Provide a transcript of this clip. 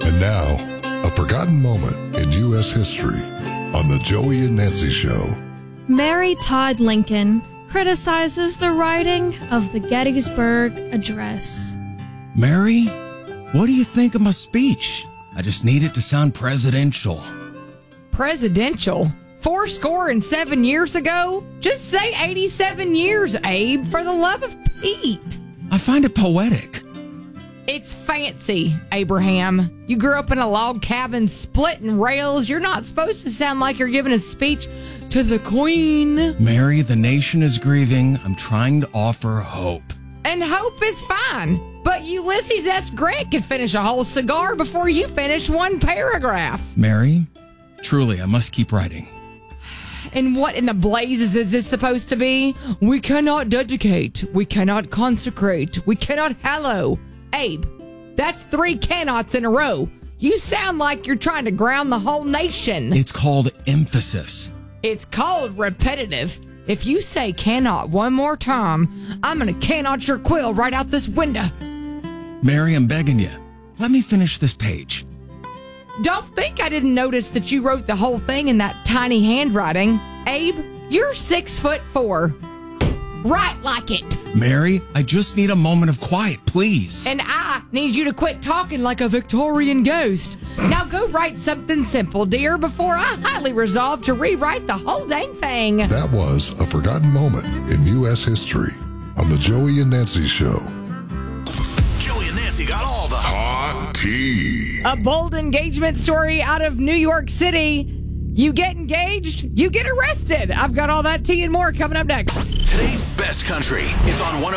And now, a forgotten moment in U.S. history on The Joey and Nancy Show. Mary Todd Lincoln criticizes the writing of the Gettysburg Address. Mary, what do you think of my speech? I just need it to sound presidential. Presidential? 7 years ago? Just say 87 years, Abe, for the love of Pete. I find it poetic. It's fancy, Abraham. You grew up in a log cabin splitting rails. You're not supposed to sound like you're giving a speech to the Queen. Mary, the nation is grieving. I'm trying to offer hope. And hope is fine. But Ulysses S. Grant could finish a whole cigar before you finish one paragraph. Mary, truly, I must keep writing. And what in the blazes is this supposed to be? We cannot dedicate. We cannot consecrate. We cannot hallow. Abe, that's 3 cannots in a row. You sound like you're trying to ground the whole nation. It's called emphasis. It's called repetitive. If you say cannot one more time, I'm going to cannot your quill right out this window. Mary, I'm begging you. Let me finish this page. Don't think I didn't notice that you wrote the whole thing in that tiny handwriting. Abe, you're 6'4". Write like it. Mary, I just need a moment of quiet, please. And I need you to quit talking like a Victorian ghost. Now go write something simple, dear, before I highly resolve to rewrite the whole dang thing. That was a forgotten moment in U.S. history on The Joey and Nancy Show. Joey and Nancy got all the hot tea. A bold engagement story out of New York City. You get engaged, you get arrested. I've got all that tea and more coming up next. Today's best country is on